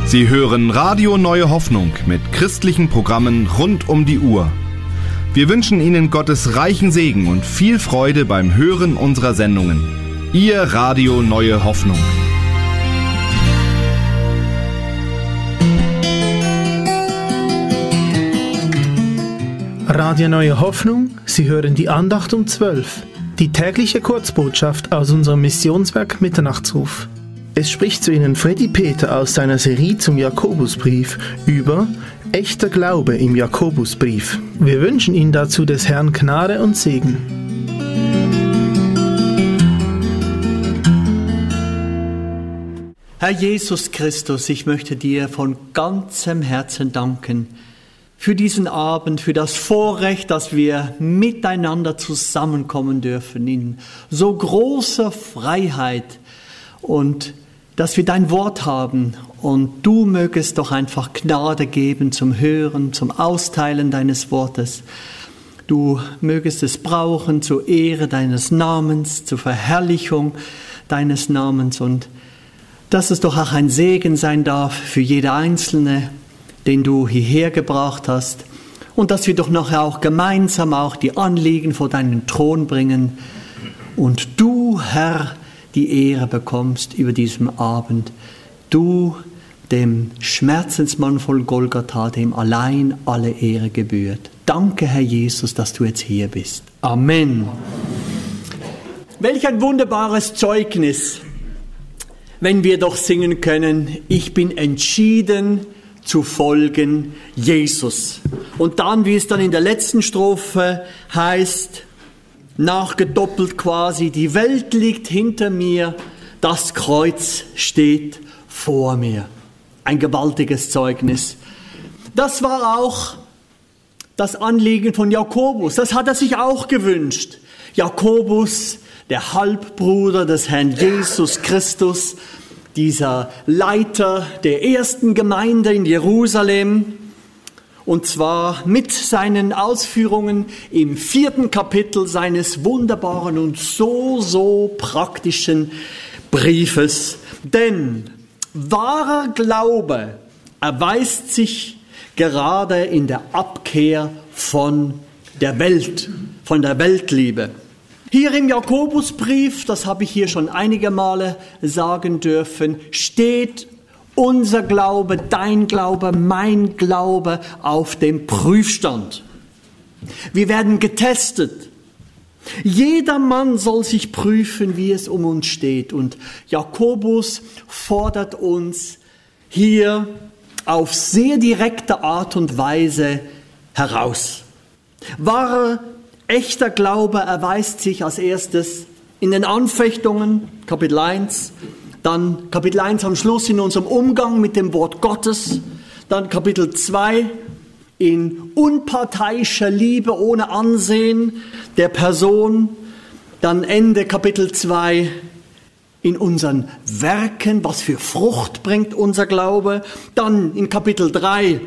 Sie hören Radio Neue Hoffnung mit christlichen Programmen rund um die Uhr. Wir wünschen Ihnen Gottes reichen Segen und viel Freude beim Hören unserer Sendungen. Ihr Radio Neue Hoffnung. Radio Neue Hoffnung, Sie hören die Andacht um 12, die tägliche Kurzbotschaft aus unserem Missionswerk Mitternachtsruf. Es spricht zu Ihnen Freddy Peter aus seiner Serie zum Jakobusbrief über echter Glaube im Jakobusbrief. Wir wünschen Ihnen dazu des Herrn Gnade und Segen. Herr Jesus Christus, ich möchte dir von ganzem Herzen danken für diesen Abend, für das Vorrecht, dass wir miteinander zusammenkommen dürfen in so großer Freiheit und dass wir dein Wort haben und du mögest doch einfach Gnade geben zum Hören, zum Austeilen deines Wortes. Du mögest es brauchen zur Ehre deines Namens, zur Verherrlichung deines Namens und dass es doch auch ein Segen sein darf für jede Einzelne, den du hierher gebracht hast und dass wir doch nachher auch gemeinsam auch die Anliegen vor deinen Thron bringen und du, Herr, die Ehre bekommst über diesem Abend. Du, dem Schmerzensmann von Golgatha, dem allein alle Ehre gebührt. Danke, Herr Jesus, dass du jetzt hier bist. Amen. Welch ein wunderbares Zeugnis, wenn wir doch singen können, ich bin entschieden zu folgen Jesus. Und dann, wie es dann in der letzten Strophe heißt, nachgedoppelt quasi, die Welt liegt hinter mir, das Kreuz steht vor mir. Ein gewaltiges Zeugnis. Das war auch das Anliegen von Jakobus. Das hat er sich auch gewünscht. Jakobus, der Halbbruder des Herrn Jesus Christus, dieser Leiter der ersten Gemeinde in Jerusalem, und zwar mit seinen Ausführungen im 4. Kapitel seines wunderbaren und so praktischen Briefes. Denn wahrer Glaube erweist sich gerade in der Abkehr von der Welt, von der Weltliebe. Hier im Jakobusbrief, das habe ich hier schon einige Male sagen dürfen, steht unser Glaube, dein Glaube, mein Glaube auf dem Prüfstand. Wir werden getestet. Jeder Mann soll sich prüfen, wie es um uns steht. Und Jakobus fordert uns hier auf sehr direkte Art und Weise heraus. Wahrer, echter Glaube erweist sich als erstes in den Anfechtungen, Kapitel 1, dann Kapitel 1 am Schluss in unserem Umgang mit dem Wort Gottes, dann Kapitel 2 in unparteiischer Liebe ohne Ansehen der Person, dann Ende Kapitel 2 in unseren Werken, was für Frucht bringt unser Glaube, dann in Kapitel 3,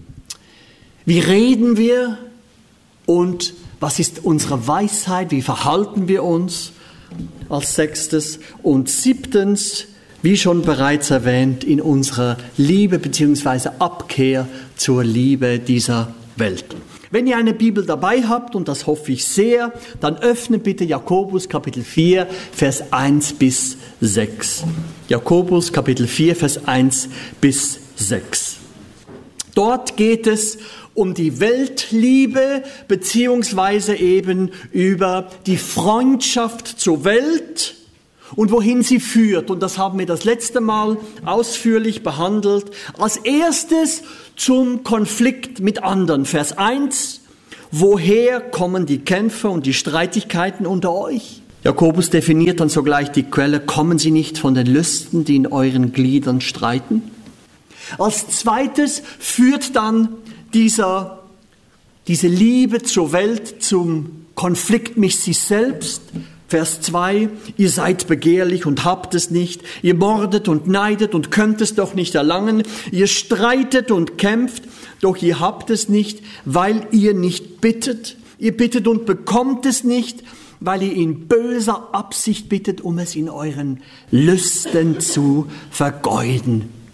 wie reden wir und was ist unsere Weisheit, wie verhalten wir uns als 6. und 7. wie schon bereits erwähnt, in unserer Liebe bzw. Abkehr zur Liebe dieser Welt. Wenn ihr eine Bibel dabei habt, und das hoffe ich sehr, dann öffnet bitte Jakobus Kapitel 4, Vers 1 bis 6. Jakobus Kapitel 4, Vers 1 bis 6. Dort geht es um die Weltliebe beziehungsweise eben über die Freundschaft zur Welt und wohin sie führt. Und das haben wir das letzte Mal ausführlich behandelt. Als erstes zum Konflikt mit anderen. Vers 1. Woher kommen die Kämpfe und die Streitigkeiten unter euch? Jakobus definiert dann sogleich die Quelle. Kommen sie nicht von den Lüsten, die in euren Gliedern streiten? Als zweites führt dann diese Liebe zur Welt zum Konflikt mit sich selbst. Vers 2, ihr seid begehrlich und habt es nicht, ihr mordet und neidet und könnt es doch nicht erlangen, ihr streitet und kämpft, doch ihr habt es nicht, weil ihr nicht bittet. Ihr bittet und bekommt es nicht, weil ihr in böser Absicht bittet, um es in euren Lüsten zu vergeuden.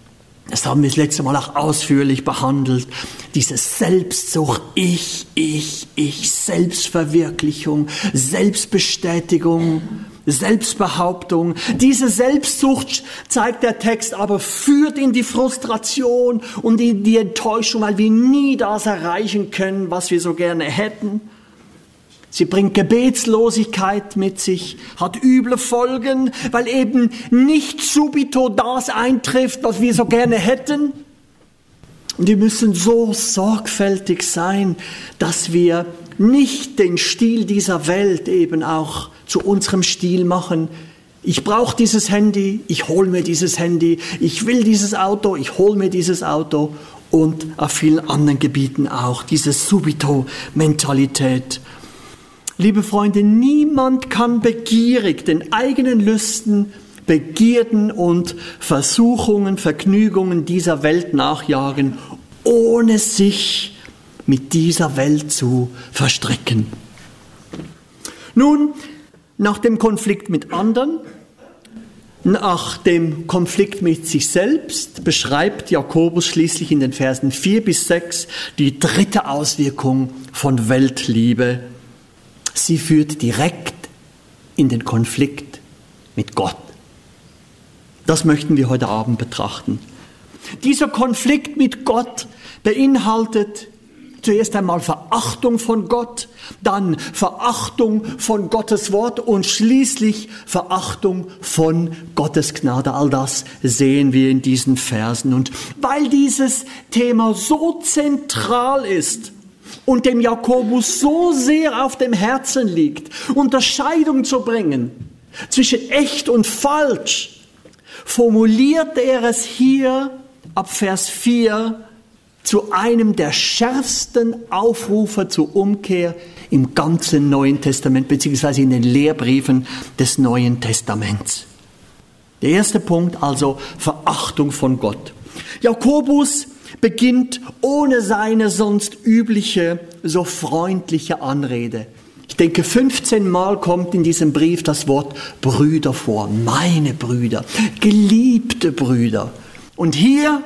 Das haben wir das letzte Mal auch ausführlich behandelt. Diese Selbstsucht, ich, Selbstverwirklichung, Selbstbestätigung, Selbstbehauptung. Diese Selbstsucht, zeigt der Text, aber führt in die Frustration und in die Enttäuschung, weil wir nie das erreichen können, was wir so gerne hätten. Sie bringt Gebetslosigkeit mit sich, hat üble Folgen, weil eben nicht subito das eintrifft, was wir so gerne hätten. Und wir müssen so sorgfältig sein, dass wir nicht den Stil dieser Welt eben auch zu unserem Stil machen. Ich brauche dieses Handy, ich hole mir dieses Handy, ich will dieses Auto, ich hole mir dieses Auto und auf vielen anderen Gebieten auch diese Subito-Mentalität. Liebe Freunde, niemand kann begierig den eigenen Lüsten, Begierden und Versuchungen, Vergnügungen dieser Welt nachjagen, ohne sich mit dieser Welt zu verstricken. Nun, nach dem Konflikt mit anderen, nach dem Konflikt mit sich selbst, beschreibt Jakobus schließlich in den Versen 4 bis 6 die dritte Auswirkung von Weltliebe. Sie führt direkt in den Konflikt mit Gott. Das möchten wir heute Abend betrachten. Dieser Konflikt mit Gott beinhaltet zuerst einmal Verachtung von Gott, dann Verachtung von Gottes Wort und schließlich Verachtung von Gottes Gnade. All das sehen wir in diesen Versen. Und weil dieses Thema so zentral ist und dem Jakobus so sehr auf dem Herzen liegt, Unterscheidung zu bringen zwischen echt und falsch, formuliert er es hier ab Vers 4 zu einem der schärfsten Aufrufe zur Umkehr im ganzen Neuen Testament, beziehungsweise in den Lehrbriefen des Neuen Testaments. Der erste Punkt, also Verachtung von Gott. Jakobus beginnt ohne seine sonst übliche, so freundliche Anrede. Ich denke, 15 Mal kommt in diesem Brief das Wort Brüder vor. Meine Brüder, geliebte Brüder. Und hier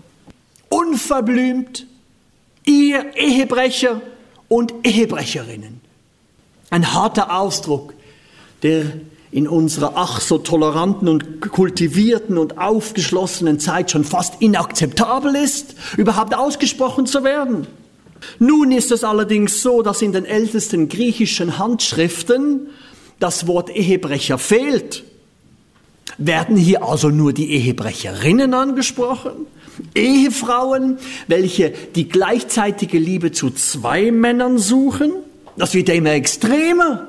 unverblümt, ihr Ehebrecher und Ehebrecherinnen. Ein harter Ausdruck, der in unserer ach so toleranten und kultivierten und aufgeschlossenen Zeit schon fast inakzeptabel ist, überhaupt ausgesprochen zu werden. Nun ist es allerdings so, dass in den ältesten griechischen Handschriften das Wort Ehebrecher fehlt. Werden hier also nur die Ehebrecherinnen angesprochen? Ehefrauen, welche die gleichzeitige Liebe zu zwei Männern suchen? Das wird ja immer extremer.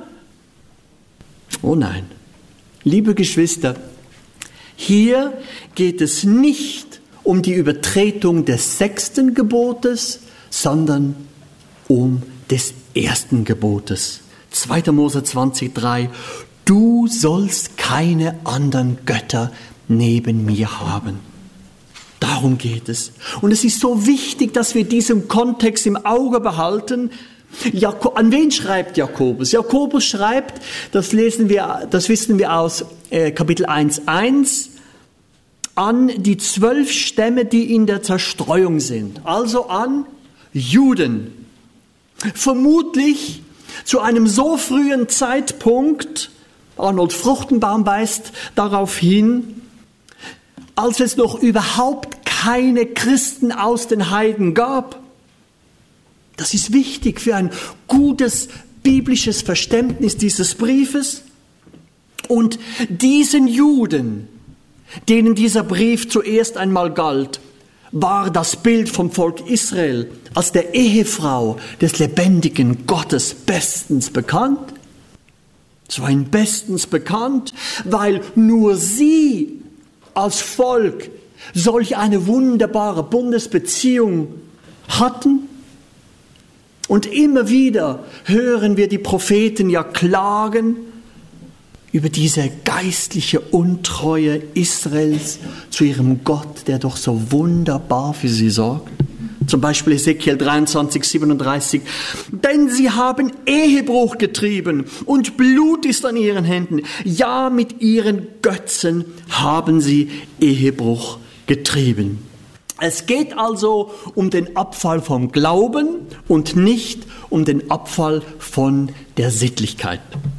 Oh nein, liebe Geschwister, hier geht es nicht um die Übertretung des 6. Gebotes, sondern um des 1. Gebotes. 2. Mose 20,3: Du sollst keine anderen Götter neben mir haben. Darum geht es. Und es ist so wichtig, dass wir diesen Kontext im Auge behalten. An wen schreibt Jakobus? Jakobus schreibt, das wissen wir aus Kapitel 1,1, an die 12 Stämme, die in der Zerstreuung sind. Also an Juden. Vermutlich zu einem so frühen Zeitpunkt, Arnold Fruchtenbaum weist darauf hin, als es noch überhaupt keine Christen aus den Heiden gab. Das ist wichtig für ein gutes biblisches Verständnis dieses Briefes. Und diesen Juden, denen dieser Brief zuerst einmal galt, war das Bild vom Volk Israel als der Ehefrau des lebendigen Gottes bestens bekannt. Es war ihnen bestens bekannt, weil nur sie als Volk solch eine wunderbare Bundesbeziehung hatten. Und immer wieder hören wir die Propheten ja klagen über diese geistliche Untreue Israels zu ihrem Gott, der doch so wunderbar für sie sorgt. Zum Beispiel Ezekiel 23, 37. Denn sie haben Ehebruch getrieben und Blut ist an ihren Händen. Ja, mit ihren Götzen haben sie Ehebruch getrieben. Es geht also um den Abfall vom Glauben und nicht um den Abfall von der Sittlichkeit.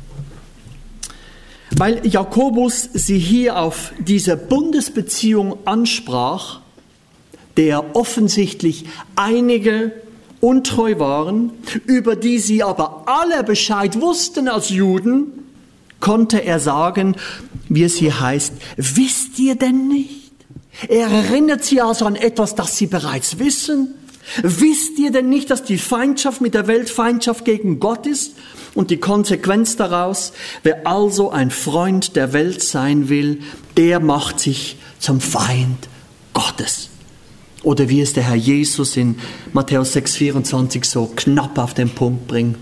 Weil Jakobus sie hier auf diese Bundesbeziehung ansprach, der offensichtlich einige untreu waren, über die sie aber alle Bescheid wussten als Juden, konnte er sagen, wie es hier heißt, wisst ihr denn nicht? Er erinnert sie also an etwas, das sie bereits wissen. Wisst ihr denn nicht, dass die Feindschaft mit der Welt Feindschaft gegen Gott ist? Und die Konsequenz daraus, wer also ein Freund der Welt sein will, der macht sich zum Feind Gottes. Oder wie es der Herr Jesus in Matthäus 6,24 so knapp auf den Punkt bringt.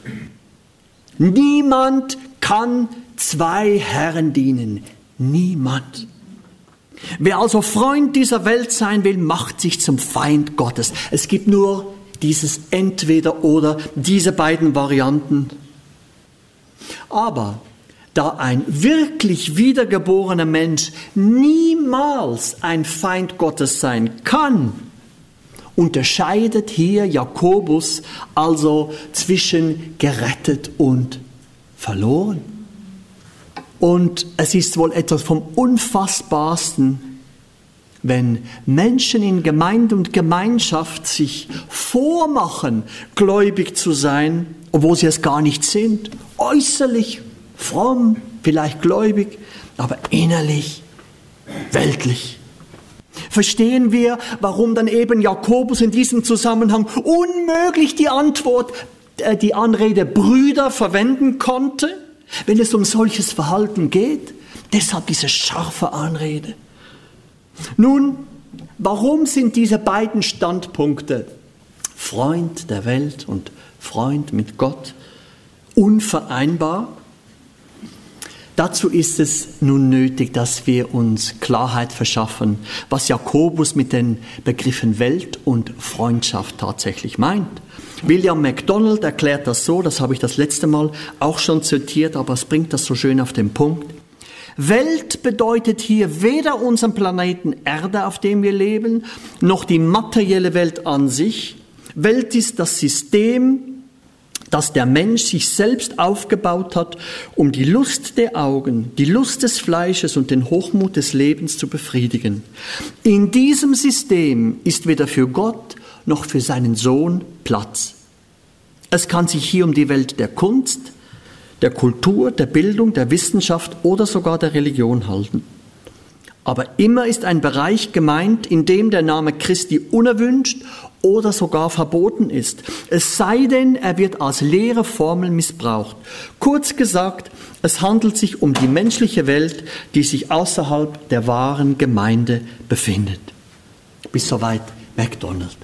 Niemand kann 2 Herren dienen. Niemand. Wer also Freund dieser Welt sein will, macht sich zum Feind Gottes. Es gibt nur dieses Entweder oder, diese beiden Varianten. Aber da ein wirklich wiedergeborener Mensch niemals ein Feind Gottes sein kann, unterscheidet hier Jakobus also zwischen gerettet und verloren. Und es ist wohl etwas vom Unfassbarsten, wenn Menschen in Gemeinde und Gemeinschaft sich vormachen, gläubig zu sein, obwohl sie es gar nicht sind. Äußerlich fromm, vielleicht gläubig, aber innerlich weltlich. Verstehen wir, warum dann eben Jakobus in diesem Zusammenhang unmöglich die Anrede Brüder verwenden konnte, wenn es um solches Verhalten geht? Deshalb diese scharfe Anrede. Nun, warum sind diese beiden Standpunkte, Freund der Welt und Freund mit Gott, unvereinbar? Dazu ist es nun nötig, dass wir uns Klarheit verschaffen, was Jakobus mit den Begriffen Welt und Freundschaft tatsächlich meint. William MacDonald erklärt das so, das habe ich das letzte Mal auch schon zitiert, aber es bringt das so schön auf den Punkt. Welt bedeutet hier weder unseren Planeten Erde, auf dem wir leben, noch die materielle Welt an sich. Welt ist das System, das der Mensch sich selbst aufgebaut hat, um die Lust der Augen, die Lust des Fleisches und den Hochmut des Lebens zu befriedigen. In diesem System ist weder für Gott noch für seinen Sohn Platz. Es kann sich hier um die Welt der Kunst, der Kultur, der Bildung, der Wissenschaft oder sogar der Religion halten. Aber immer ist ein Bereich gemeint, in dem der Name Christi unerwünscht oder sogar verboten ist. Es sei denn, er wird als leere Formel missbraucht. Kurz gesagt, es handelt sich um die menschliche Welt, die sich außerhalb der wahren Gemeinde befindet. Bis soweit MacDonald.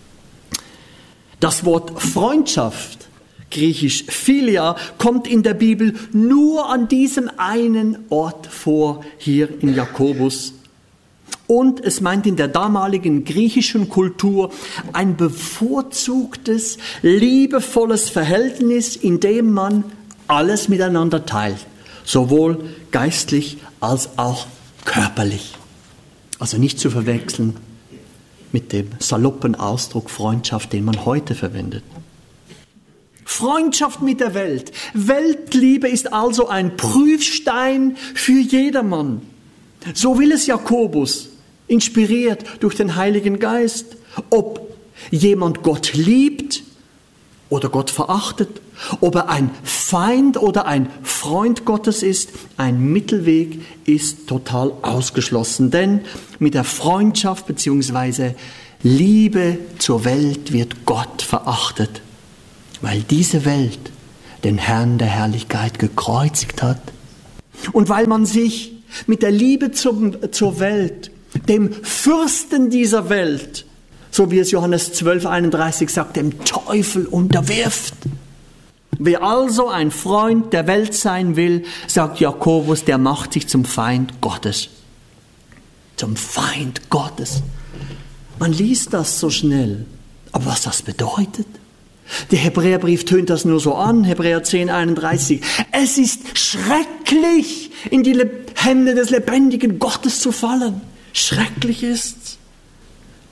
Das Wort Freundschaft, griechisch Philia, kommt in der Bibel nur an diesem einen Ort vor, hier in Jakobus. Und es meint in der damaligen griechischen Kultur ein bevorzugtes, liebevolles Verhältnis, in dem man alles miteinander teilt, sowohl geistlich als auch körperlich. Also nicht zu verwechseln mit dem saloppen Ausdruck Freundschaft, den man heute verwendet. Freundschaft mit der Welt. Weltliebe ist also ein Prüfstein für jedermann. So will es Jakobus, inspiriert durch den Heiligen Geist, ob jemand Gott liebt oder Gott verachtet, ob er ein Feind oder ein Freund Gottes ist, ein Mittelweg ist total ausgeschlossen. Denn mit der Freundschaft bzw. Liebe zur Welt wird Gott verachtet, weil diese Welt den Herrn der Herrlichkeit gekreuzigt hat. Und weil man sich mit der Liebe zur Welt, dem Fürsten dieser Welt, so wie es Johannes 12,31 sagt, dem Teufel unterwirft. Wer also ein Freund der Welt sein will, sagt Jakobus, der macht sich zum Feind Gottes. Zum Feind Gottes. Man liest das so schnell, aber was das bedeutet? Der Hebräerbrief tönt das nur so an, Hebräer 10,31. Es ist schrecklich, in die Hände des lebendigen Gottes zu fallen. Schrecklich ist's.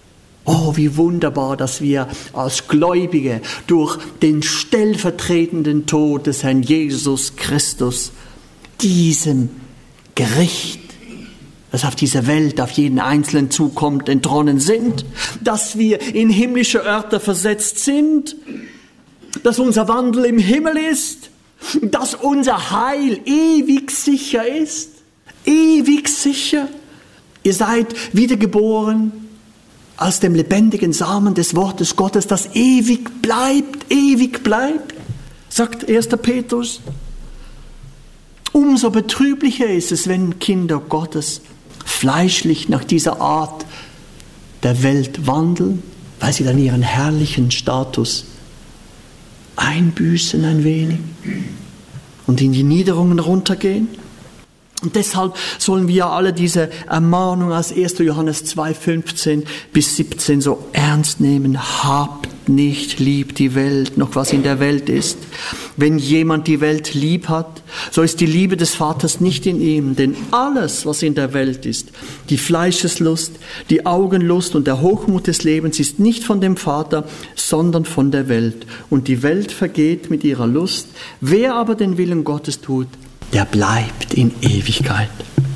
Oh, wie wunderbar, dass wir als Gläubige durch den stellvertretenden Tod des Herrn Jesus Christus diesem Gericht, das auf diese Welt, auf jeden Einzelnen zukommt, entronnen sind, dass wir in himmlische Örter versetzt sind, dass unser Wandel im Himmel ist, dass unser Heil ewig sicher ist, ewig sicher. Ihr seid wiedergeboren aus dem lebendigen Samen des Wortes Gottes, das ewig bleibt, sagt 1. Petrus. Umso betrüblicher ist es, wenn Kinder Gottes fleischlich nach dieser Art der Welt wandeln, weil sie dann ihren herrlichen Status einbüßen ein wenig und in die Niederungen runtergehen. Und deshalb sollen wir alle diese Ermahnung aus 1. Johannes 2, 15 bis 17 so ernst nehmen. Habt nicht lieb die Welt, noch was in der Welt ist. Wenn jemand die Welt lieb hat, so ist die Liebe des Vaters nicht in ihm. Denn alles, was in der Welt ist, die Fleischeslust, die Augenlust und der Hochmut des Lebens, ist nicht von dem Vater, sondern von der Welt. Und die Welt vergeht mit ihrer Lust. Wer aber den Willen Gottes tut, der bleibt in Ewigkeit.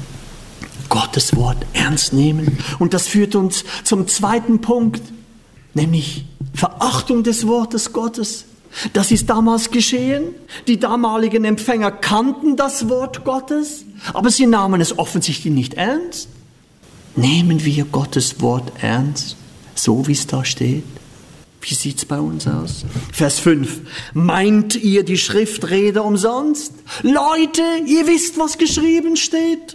Gottes Wort ernst nehmen. Und das führt uns zum zweiten Punkt, nämlich Verachtung des Wortes Gottes. Das ist damals geschehen. Die damaligen Empfänger kannten das Wort Gottes, aber sie nahmen es offensichtlich nicht ernst. Nehmen wir Gottes Wort ernst, so wie es da steht? Wie sieht's bei uns aus? Vers 5. Meint ihr, die Schrift rede umsonst? Leute, ihr wisst, was geschrieben steht.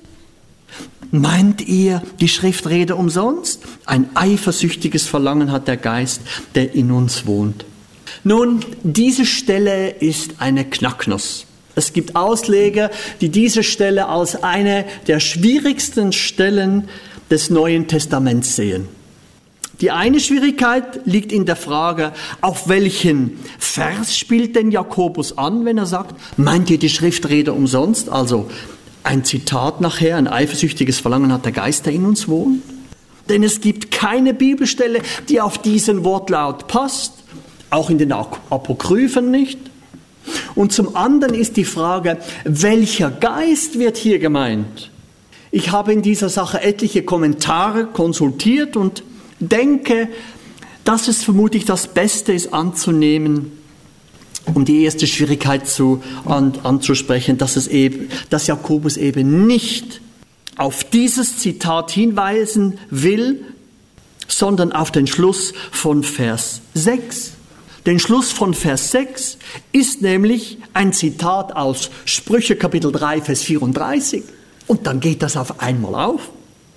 Meint ihr, die Schrift rede umsonst? Ein eifersüchtiges Verlangen hat der Geist, der in uns wohnt. Nun, diese Stelle ist eine Knacknuss. Es gibt Ausleger, die diese Stelle als eine der schwierigsten Stellen des Neuen Testaments sehen. Die eine Schwierigkeit liegt in der Frage, auf welchen Vers spielt denn Jakobus an, wenn er sagt, meint ihr, die Schrift rede umsonst? Also ein Zitat nachher, ein eifersüchtiges Verlangen hat der Geist, der in uns wohnt. Denn es gibt keine Bibelstelle, die auf diesen Wortlaut passt, auch in den Apokryphen nicht. Und zum anderen ist die Frage, welcher Geist wird hier gemeint? Ich habe in dieser Sache etliche Kommentare konsultiert und denke, dass es vermutlich das Beste ist anzunehmen, um die erste Schwierigkeit anzusprechen, dass Jakobus eben nicht auf dieses Zitat hinweisen will, sondern auf den Schluss von Vers 6. Den Schluss von Vers 6 ist nämlich ein Zitat aus Sprüche Kapitel 3, Vers 34. Und dann geht das auf einmal auf.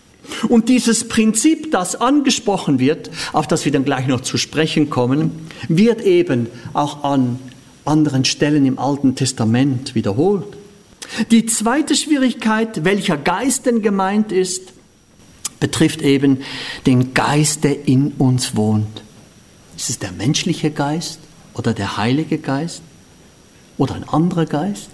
Und dieses Prinzip, das angesprochen wird, auf das wir dann gleich noch zu sprechen kommen, wird eben auch an anderen Stellen im Alten Testament wiederholt. Die zweite Schwierigkeit, welcher Geist denn gemeint ist, betrifft eben den Geist, der in uns wohnt. Ist es der menschliche Geist oder der Heilige Geist oder ein anderer Geist?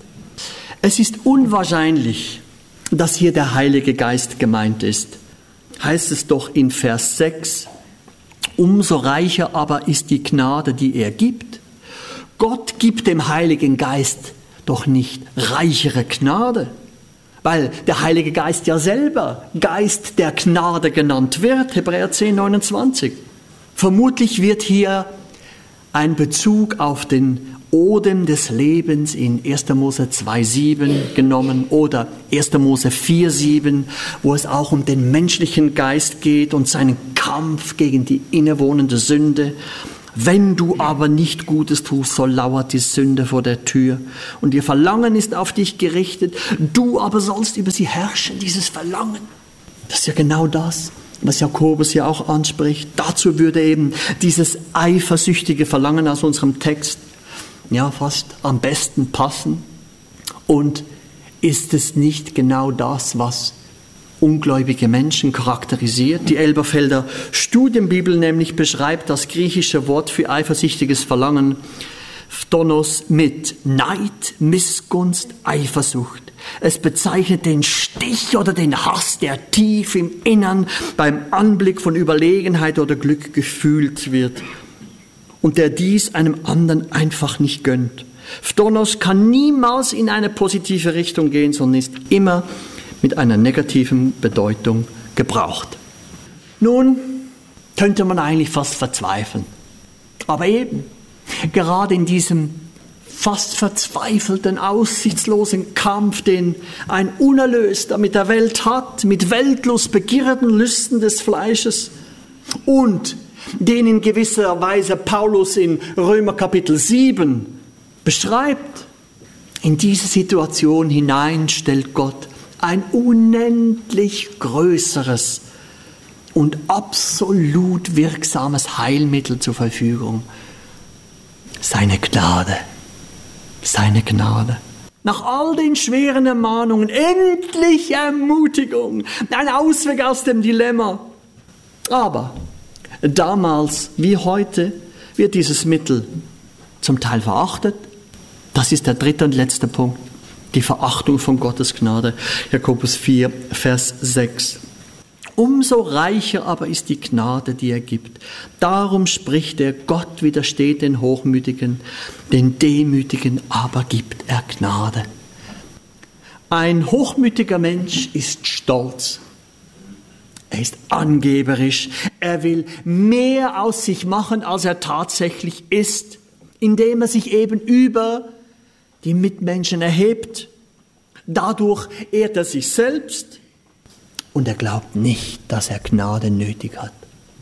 Es ist unwahrscheinlich, dass hier der Heilige Geist gemeint ist. Heißt es doch in Vers 6, umso reicher aber ist die Gnade, die er gibt. Gott gibt dem Heiligen Geist doch nicht reichere Gnade, weil der Heilige Geist ja selber Geist der Gnade genannt wird, Hebräer 10, 29. Vermutlich wird hier ein Bezug auf den Odem des Lebens in 1. Mose 2,7 genommen oder 1. Mose 4,7, wo es auch um den menschlichen Geist geht und seinen Kampf gegen die innewohnende Sünde. Wenn du aber nicht Gutes tust, so lauert die Sünde vor der Tür und ihr Verlangen ist auf dich gerichtet, du aber sollst über sie herrschen, dieses Verlangen. Das ist ja genau das, was Jakobus hier auch anspricht. Dazu würde eben dieses eifersüchtige Verlangen aus unserem Text ja fast am besten passen. Und ist es nicht genau das, was ungläubige Menschen charakterisiert? Die Elberfelder Studienbibel nämlich beschreibt das griechische Wort für eifersüchtiges Verlangen, Phtonos, mit Neid, Missgunst, Eifersucht. Es bezeichnet den Stich oder den Hass, der tief im Innern beim Anblick von Überlegenheit oder Glück gefühlt wird und der dies einem anderen einfach nicht gönnt. Phtonos kann niemals in eine positive Richtung gehen, sondern ist immer mit einer negativen Bedeutung gebraucht. Nun könnte man eigentlich fast verzweifeln. Aber eben, gerade in diesem fast verzweifelten, aussichtslosen Kampf, den ein Unerlöster mit der Welt hat, mit Weltlust, Begierden, Lüsten des Fleisches und den in gewisser Weise Paulus in Römer Kapitel 7 beschreibt, in diese Situation hinein stellt Gott ein unendlich größeres und absolut wirksames Heilmittel zur Verfügung. Seine Gnade. Seine Gnade. Nach all den schweren Ermahnungen, endlich Ermutigung, ein Ausweg aus dem Dilemma. Aber damals wie heute wird dieses Mittel zum Teil verachtet. Das ist der dritte und letzte Punkt, die Verachtung von Gottes Gnade. Jakobus 4, Vers 6. Umso reicher aber ist die Gnade, die er gibt. Darum spricht er, Gott widersteht den Hochmütigen, den Demütigen aber gibt er Gnade. Ein hochmütiger Mensch ist stolz. Er ist angeberisch. Er will mehr aus sich machen, als er tatsächlich ist, indem er sich eben über die Mitmenschen erhebt. Dadurch ehrt er sich selbst und er glaubt nicht, dass er Gnade nötig hat.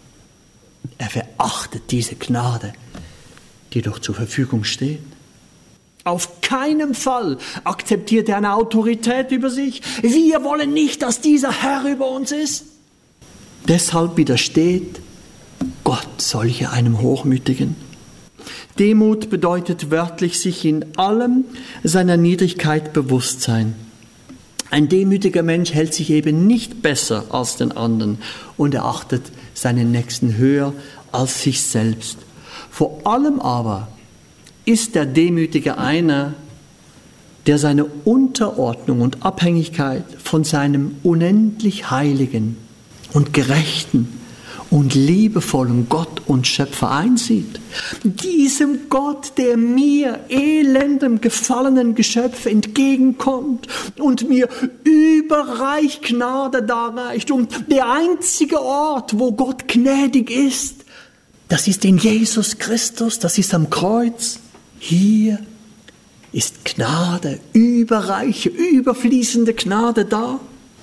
Er verachtet diese Gnade, die doch zur Verfügung steht. Auf keinen Fall akzeptiert er eine Autorität über sich. Wir wollen nicht, dass dieser Herr über uns ist. Deshalb widersteht Gott solche einem Hochmütigen. Demut bedeutet wörtlich sich in allem seiner Niedrigkeit bewusst sein. Ein demütiger Mensch hält sich eben nicht besser als den anderen und erachtet seinen Nächsten höher als sich selbst. Vor allem aber ist der Demütige einer, der seine Unterordnung und Abhängigkeit von seinem unendlich Heiligen und Gerechten und liebevollen Gott und Schöpfer einsieht. Diesem Gott, der mir, elendem, gefallenen Geschöpf, entgegenkommt und mir überreich Gnade darreicht. Und der einzige Ort, wo Gott gnädig ist, das ist in Jesus Christus, das ist am Kreuz. Hier ist Gnade, überreiche, überfließende Gnade da.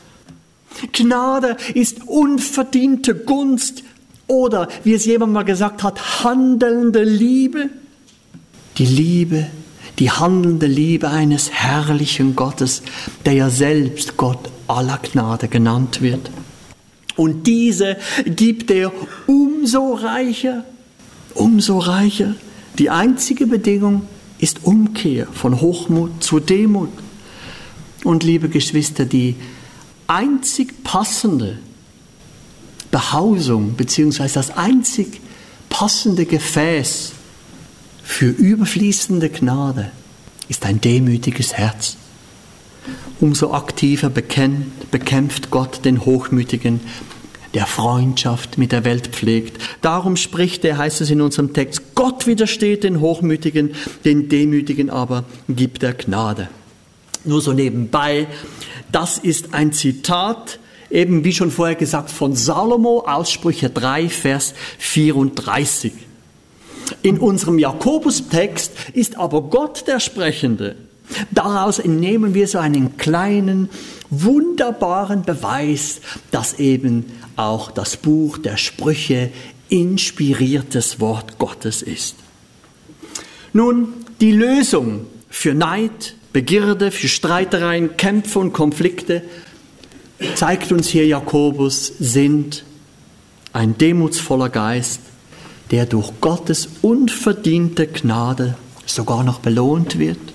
Gnade ist unverdiente Gunst oder, wie es jemand mal gesagt hat, handelnde Liebe. Die Liebe, die handelnde Liebe eines herrlichen Gottes, der ja selbst Gott aller Gnade genannt wird. Und diese gibt er umso reicher, umso reicher. Die einzige Bedingung ist Umkehr von Hochmut zu Demut. Und liebe Geschwister, die einzig passende Behausung beziehungsweise das einzig passende Gefäß für überfließende Gnade ist ein demütiges Herz. Umso aktiver bekämpft Gott den Hochmütigen, der Freundschaft mit der Welt pflegt. Darum spricht er, heißt es in unserem Text, Gott widersteht den Hochmütigen, den Demütigen aber gibt er Gnade. Nur so nebenbei, das ist ein Zitat, eben wie schon vorher gesagt, von Salomo aus Sprüche 3, Vers 34. In unserem Jakobus-Text ist aber Gott der Sprechende. Daraus entnehmen wir so einen kleinen, wunderbaren Beweis, dass eben auch das Buch der Sprüche inspiriertes Wort Gottes ist. Nun, die Lösung für Neid, Begierde, für Streitereien, Kämpfe und Konflikte, zeigt uns hier Jakobus, sind ein demutsvoller Geist, der durch Gottes unverdiente Gnade sogar noch belohnt wird.